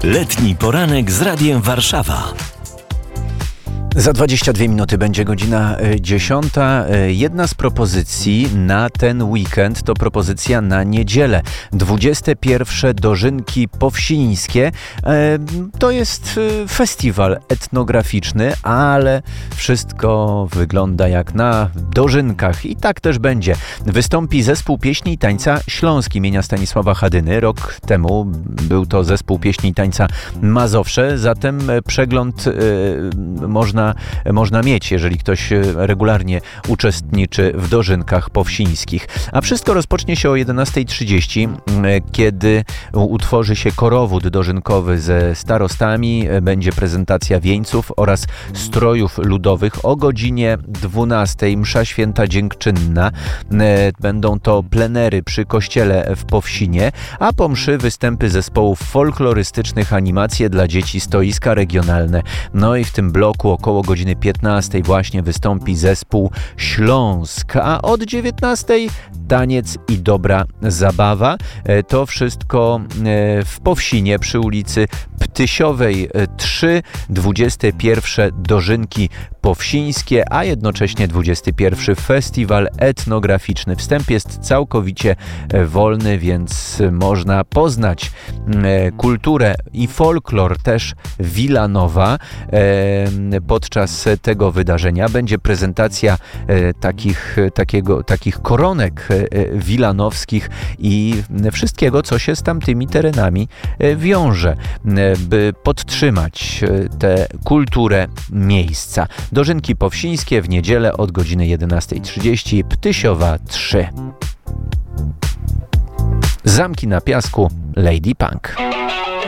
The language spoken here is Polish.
Letni poranek z Radiem Warszawa. Za 22 minuty będzie godzina 10. Jedna z propozycji na ten weekend to propozycja na niedzielę. 21 dożynki powsińskie. To jest festiwal etnograficzny, ale wszystko wygląda jak na dożynkach i tak też będzie. Wystąpi zespół pieśni i tańca Śląski imienia Stanisława Hadyny. Rok temu był to zespół pieśni i tańca Mazowsze, zatem przegląd można mieć, jeżeli ktoś regularnie uczestniczy w dożynkach powsińskich. A wszystko rozpocznie się o 11:30, kiedy utworzy się korowód dożynkowy ze starostami, będzie prezentacja wieńców oraz strojów ludowych. O godzinie 12:00 msza święta dziękczynna. Będą to plenery przy kościele w Powsinie, a po mszy występy zespołów folklorystycznych, animacje dla dzieci, stoiska regionalne. No i w tym bloku około godziny 15:00 właśnie wystąpi zespół Śląsk, a od 19:00 taniec i dobra zabawa. To wszystko w Powsinie przy ulicy Ptysiowej 3, 21 dożynki powsińskie, a jednocześnie 21 festiwal etnograficzny. Wstęp jest całkowicie wolny, więc można poznać kulturę i folklor też Wilanowa. Podczas tego wydarzenia będzie prezentacja takich koronek wilanowskich i wszystkiego, co się z tamtymi terenami wiąże, by podtrzymać tę kulturę miejsca. Dożynki powsińskie w niedzielę od godziny 11:30, Ptysiowa 3. Zamki na piasku, Lady Punk.